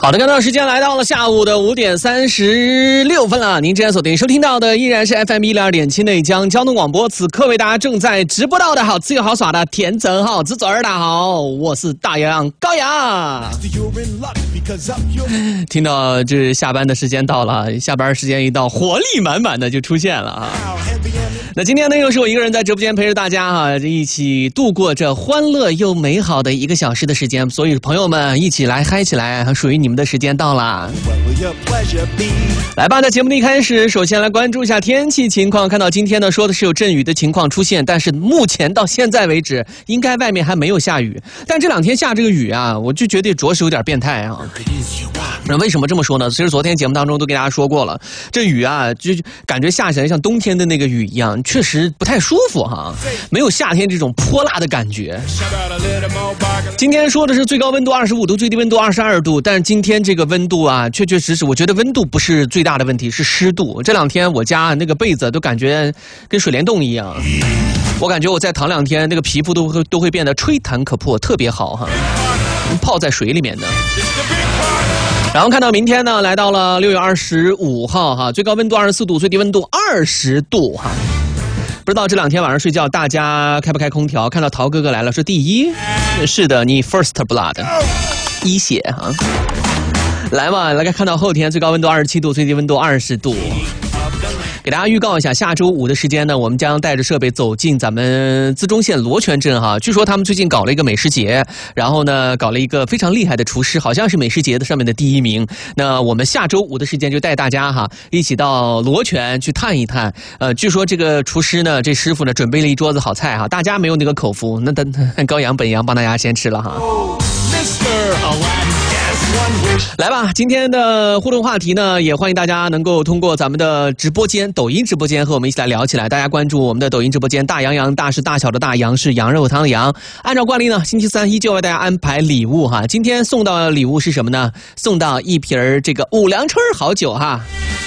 好的，看到时间来到了下午的5点36分了。您正在锁定收听到的依然是 FM 102.7内江交通广播，此刻为大家正在直播到的好自由好耍的田整好子嘴儿大好，我是大洋高阳。听到这下班的时间到了，下班时间一到，活力满满的就出现了啊。那今天呢，又是我一个人在直播间陪着大家哈，一起度过这欢乐又美好的1个小时的时间。所以朋友们一起来嗨起来，属于你们的时间到了。来吧，在节目的一开始，首先来关注一下天气情况。看到今天呢，说的是有阵雨的情况出现，但是目前到现在为止，应该外面还没有下雨。但这2天下这个雨啊，我就觉得着实有点变态啊。那为什么这么说呢？其实昨天节目当中都跟大家说过了，这雨啊，就感觉下起来像冬天的那个雨一样，确实不太舒服哈，没有夏天这种泼辣的感觉。今天说的是最高温度25度，最低温度22度，但是今天这个温度啊，确确实实，我觉得温度不是最大的问题，是湿度。这2天我家那个被子都感觉跟水帘洞一样，我感觉我再躺2天，那个皮肤都会变得吹弹可破，特别好哈，泡在水里面的。然后看到明天呢，来到了6月25号哈，最高温度24度，最低温度20度哈。不知道这2天晚上睡觉大家开不开空调？看到陶哥哥来了，说第一，是的，你 first blood， 一血哈。来嘛，来看到后天最高温度27度，最低温度20度。给大家预告一下，下周5的时间呢，我们将带着设备走进咱们资中县罗泉镇哈。据说他们最近搞了一个美食节，然后呢，搞了一个非常厉害的厨师，好像是美食节的上面的第1名。那我们下周5的时间就带大家哈，一起到罗泉去探一探。据说这个厨师呢，这师傅呢，准备了一桌子好菜哈，大家没有那个口福，那高阳本阳帮大家先吃了哈。来吧，今天的互动话题呢，也欢迎大家能够通过咱们的直播间、抖音直播间和我们一起来聊起来。大家关注我们的抖音直播间，大洋洋，大是大小的大洋，是羊肉汤的羊。按照惯例呢，星期3依旧为大家安排礼物哈。今天送到的礼物是什么呢？送到1瓶这个五粮春好酒哈。